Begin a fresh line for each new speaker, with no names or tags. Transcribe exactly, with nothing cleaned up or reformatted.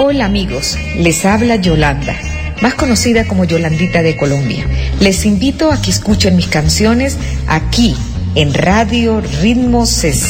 Hola amigos, les habla Yolanda, más conocida como Yolandita de Colombia. Les invito a que escuchen mis canciones aquí en Radio Ritmo sesenta.